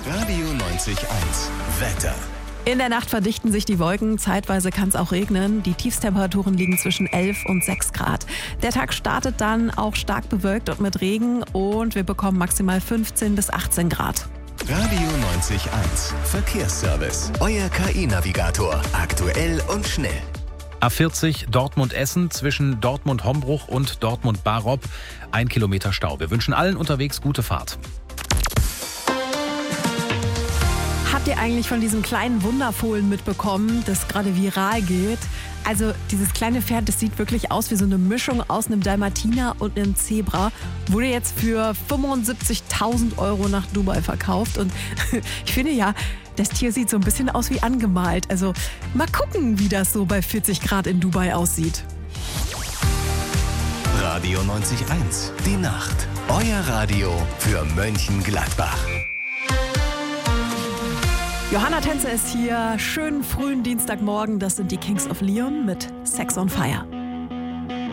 Radio 90.1 Wetter. In der Nacht verdichten sich die Wolken, zeitweise kann es auch regnen. Die Tiefstemperaturen liegen zwischen 11 und 6 Grad. Der Tag startet dann auch stark bewölkt und mit Regen und wir bekommen maximal 15 bis 18 Grad. Radio 90.1 Verkehrsservice. Euer KI-Navigator. Aktuell und schnell. A40 Dortmund-Essen zwischen Dortmund-Hombruch und Dortmund-Barop. 1 Kilometer Stau. Wir wünschen allen unterwegs gute Fahrt. Habt ihr eigentlich von diesem kleinen Wunderfohlen mitbekommen, das gerade viral geht? Also dieses kleine Pferd, das sieht wirklich aus wie so eine Mischung aus einem Dalmatiner und einem Zebra. Wurde jetzt für 75.000 Euro nach Dubai verkauft. Und ich finde ja, das Tier sieht so ein bisschen aus wie angemalt. Also mal gucken, wie das so bei 40 Grad in Dubai aussieht. Radio 90.1 Die Nacht. Euer Radio für Mönchengladbach. Johanna Tänzer ist hier. Schönen frühen Dienstagmorgen. Das sind die Kings of Leon mit Sex on Fire.